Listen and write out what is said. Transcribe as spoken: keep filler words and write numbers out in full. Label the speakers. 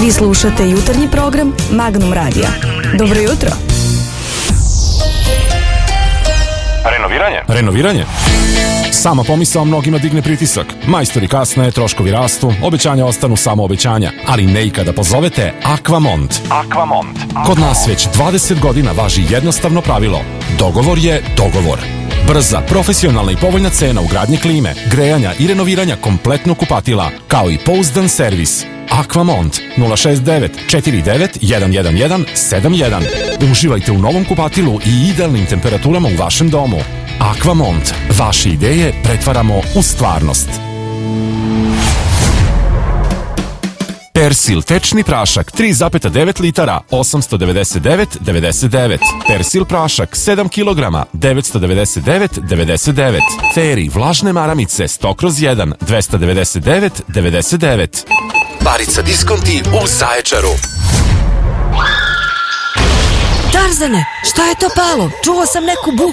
Speaker 1: Vi slušate jutarnji program Magnum Radija. Dobro jutro.
Speaker 2: Renoviranje? Renoviranje? Sama pomisao mnogima digne pritisak. Majstori kasne, troškovi rastu, obećanja ostanu samo obećanja. Ali ne i kada pozovete Aquamont. Aquamont. Kod nas već dvadeset godina važi jednostavno pravilo. Dogovor je dogovor. Brza, profesionalna i povoljna cena ugradnje klime, grejanja i renoviranja kompletnog kupatila, kao i pouzdan servis. Aquamont nula šest devet četiri devet jedan jedan jedan sedam jedan. Uživajte u novom kupatilu i idealnim temperaturama u vašem domu. Aquamont. Vaše ideje pretvaramo u stvarnost. Persil tečni prašak tri zarez devet litara osamsto devedeset devet devedeset devet. Persil prašak sedam kilograma devetsto devedeset devet devedeset devet. Fairy vlažne maramice sto kroz jedan dvesta devedeset devet devedeset devet. Barica diskonti u Zaječaru.
Speaker 3: Tarzane, šta je to palo? Čuo sam neku buku.